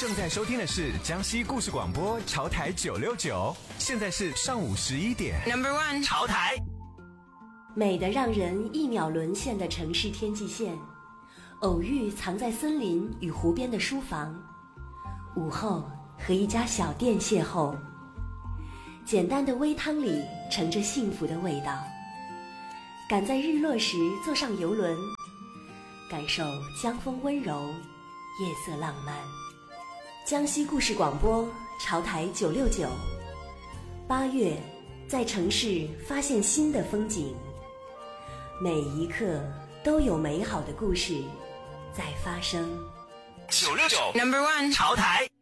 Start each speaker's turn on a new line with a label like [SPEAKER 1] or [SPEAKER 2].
[SPEAKER 1] 正在收听的是江西故事广播潮台969，现在是上午11点。
[SPEAKER 2] Number one，
[SPEAKER 1] 潮台。
[SPEAKER 3] 美得让人一秒沦陷的城市天际线，偶遇藏在森林与湖边的书房，午后和一家小店邂逅，简单的微汤里盛着幸福的味道。赶在日落时坐上游轮，感受江风温柔，夜色浪漫。江西故事广播潮台969，8月在城市发现新的风景，每一刻都有美好的故事在发生。
[SPEAKER 1] 969
[SPEAKER 2] Number one，
[SPEAKER 1] 潮台。